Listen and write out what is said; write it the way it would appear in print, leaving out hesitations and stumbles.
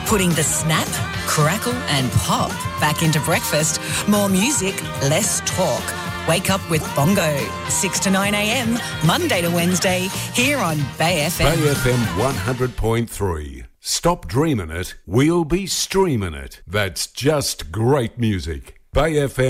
Putting the snap, crackle and pop back into breakfast. More music, less talk. Wake up with Bongo, 6 to 9 a.m, Monday to Wednesday, here on Bay FM. Bay FM 100.3. Stop dreaming it, we'll be streaming it. That's just great music. Bay FM.